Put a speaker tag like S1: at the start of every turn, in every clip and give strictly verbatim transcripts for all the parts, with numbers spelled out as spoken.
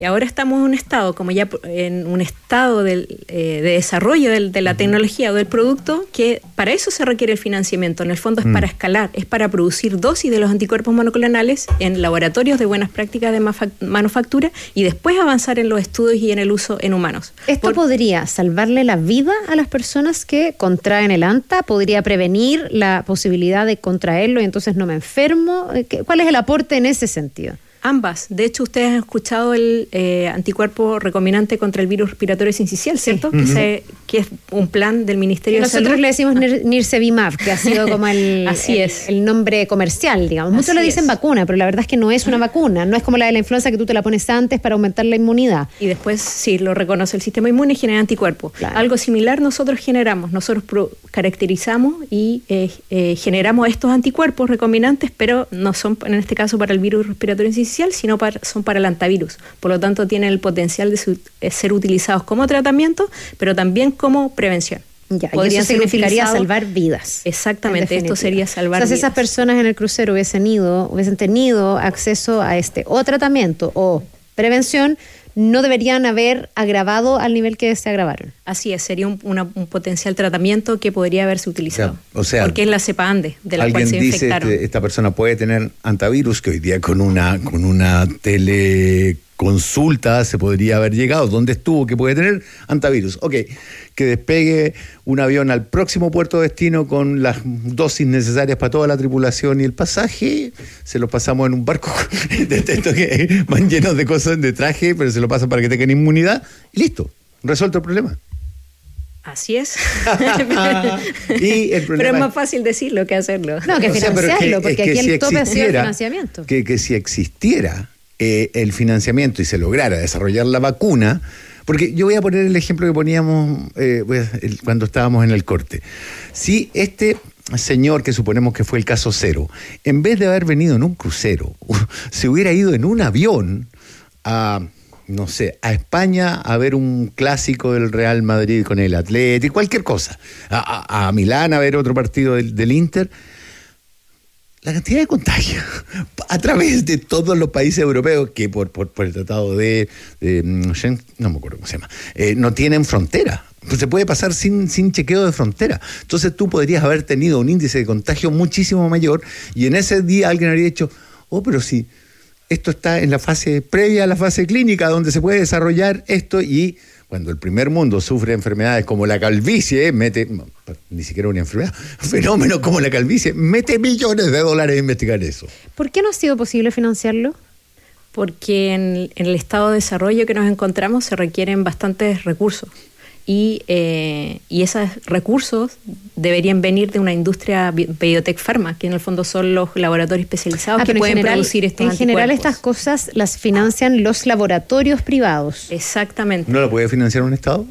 S1: Y ahora estamos en un estado, como ya en un estado del, eh, de desarrollo del, de la tecnología o del producto, que para eso se requiere el financiamiento. En el fondo es mm. para escalar, es para producir dosis de los anticuerpos monoclonales en laboratorios de buenas prácticas de manufactura y después avanzar en los estudios y en el uso en humanos.
S2: ¿Esto
S1: Por,
S2: podría salvarle la vida a las personas que contraen el ANTA? ¿Podría prevenir la posibilidad de contraerlo y entonces no me enfermo? ¿Cuál es el aporte en ese sentido?
S1: Ambas. De hecho, ustedes han escuchado el eh, anticuerpo recombinante contra el virus respiratorio sincicial, ¿cierto? Sí. Uh-huh. que, se, que es un plan del Ministerio
S2: y
S1: de Salud.
S2: Nosotros le decimos Nirsevimab, que ha sido como el,
S1: Así
S2: el,
S1: es.
S2: el nombre comercial, digamos. Muchos le dicen es. vacuna, pero la verdad es que no es una vacuna. No es como la de la influenza que tú te la pones antes para aumentar la inmunidad.
S1: Y después, sí, lo reconoce el sistema inmune y genera anticuerpos. Claro. Algo similar nosotros generamos. Nosotros pro- caracterizamos y eh, eh, generamos estos anticuerpos recombinantes, pero no son, en este caso, para el virus respiratorio sincicial, sino para, son para el antivirus. Por lo tanto, tienen el potencial de su, eh, ser utilizados como tratamiento, pero también como prevención.
S2: Ya, y eso significaría salvar vidas.
S1: Exactamente, esto sería salvar
S2: vidas. O sea, si
S1: vidas.
S2: esas personas en el crucero hubiesen ido, hubiesen tenido acceso a este o tratamiento o prevención, no deberían haber agravado al nivel que se agravaron.
S1: Así es, sería un, una, un potencial tratamiento que podría haberse utilizado.
S3: O sea, o sea,
S1: porque es la cepa Ande de la cual se infectaron.
S3: Alguien dice, esta persona puede tener antivirus, que hoy día con una, con una teleconsulta se podría haber llegado. ¿Dónde estuvo? Que puede tener antivirus. Ok, que despegue un avión al próximo puerto de destino con las dosis necesarias para toda la tripulación y el pasaje. Se lo pasamos en un barco de estos que van llenos de cosas de traje, pero se lo pasan para que tengan inmunidad y listo, resuelto el problema.
S1: Así es.
S3: y el
S1: pero es más fácil decirlo que hacerlo.
S2: No, que o sea, financiarlo, que, porque aquí si el tope ha sido el financiamiento.
S3: Que, que si existiera eh, el financiamiento y se lograra desarrollar la vacuna, porque yo voy a poner el ejemplo que poníamos eh, el, cuando estábamos en el corte. Si este señor, que suponemos que fue el caso cero, en vez de haber venido en un crucero, se hubiera ido en un avión a... no sé, a España a ver un clásico del Real Madrid con el Atlético, cualquier cosa, a, a, a Milán a ver otro partido del, del Inter, la cantidad de contagios a través de todos los países europeos que por, por, por el tratado de, de no me acuerdo cómo se llama, eh, no tienen frontera. Pues se puede pasar sin, sin chequeo de frontera. Entonces tú podrías haber tenido un índice de contagio muchísimo mayor y en ese día alguien habría dicho, oh, pero sí, esto está en la fase previa a la fase clínica, donde se puede desarrollar esto, y cuando el primer mundo sufre enfermedades como la calvicie, mete, no, ni siquiera una enfermedad, fenómenos como la calvicie, mete millones de dólares a investigar eso.
S2: ¿Por qué no ha sido posible financiarlo?
S1: Porque en, en el estado de desarrollo que nos encontramos se requieren bastantes recursos. Y, eh, y esos recursos deberían venir de una industria biotech pharma, que en el fondo son los laboratorios especializados ah, que pueden general, producir estos
S2: en
S1: anticuerpos.
S2: En general estas cosas las financian los laboratorios privados.
S1: Exactamente.
S3: ¿No lo puede financiar un Estado?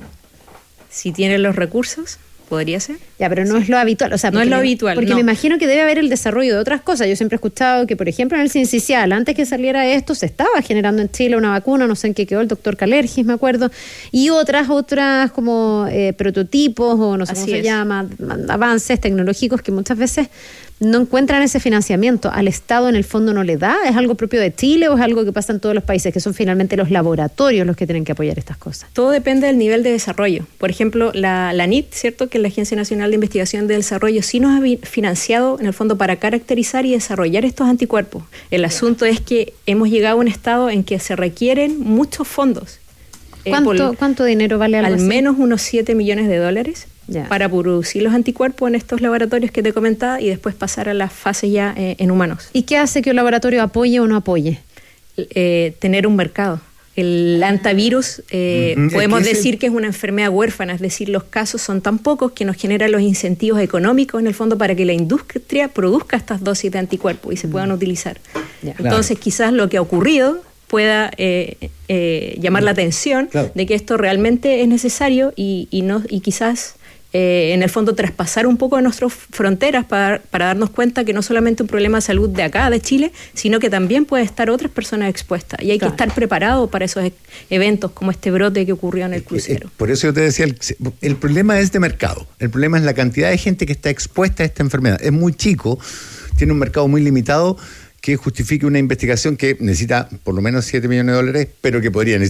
S1: Si tienen los recursos, podría ser.
S2: Ya, pero no sí. es lo habitual. O sea,
S1: no es lo
S2: me,
S1: habitual.
S2: Porque
S1: no.
S2: me imagino que debe haber el desarrollo de otras cosas. Yo siempre he escuchado que, por ejemplo, en el sincicial, antes que saliera esto, se estaba generando en Chile una vacuna, no sé en qué quedó el doctor Calergis, me acuerdo, y otras, otras como eh, prototipos, o no sé Así cómo es. se llama, avances tecnológicos que muchas veces no encuentran ese financiamiento. ¿Al Estado en el fondo no le da? ¿Es algo propio de Chile o es algo que pasa en todos los países, que son finalmente los laboratorios los que tienen que apoyar estas cosas?
S1: Todo depende del nivel de desarrollo. Por ejemplo, la, la N I T, ¿cierto?, que es la Agencia Nacional de Investigación de Desarrollo, sí nos ha financiado en el fondo para caracterizar y desarrollar estos anticuerpos. El asunto es que hemos llegado a un estado en que se requieren muchos fondos.
S2: ¿Cuánto,
S1: eh, por,
S2: ¿cuánto dinero vale algo
S1: Al
S2: así?
S1: menos unos siete millones de dólares. Ya. Para producir los anticuerpos en estos laboratorios que te comentaba y después pasar a las fases ya eh, en humanos.
S2: ¿Y qué hace que un laboratorio apoye o no apoye?
S1: Eh, tener un mercado. El antivirus, eh, mm-hmm. podemos que decir ese... que es una enfermedad huérfana, es decir, los casos son tan pocos que nos generan los incentivos económicos en el fondo para que la industria produzca estas dosis de anticuerpos y se puedan mm. utilizar. Ya. Entonces, claro. quizás lo que ha ocurrido pueda eh, eh, llamar la atención claro. de que esto realmente es necesario y, y, no, y quizás... Eh, en el fondo traspasar un poco de nuestras fronteras para, para darnos cuenta que no solamente un problema de salud de acá, de Chile, sino que también puede estar otras personas expuestas y hay claro. que estar preparado para esos e- eventos como este brote que ocurrió en el crucero.
S3: Eh, eh, por eso yo te decía, el, el problema es de mercado, el problema es la cantidad de gente que está expuesta a esta enfermedad. Es muy chico, tiene un mercado muy limitado que justifique una investigación que necesita por lo menos siete millones de dólares, pero que podría necesitar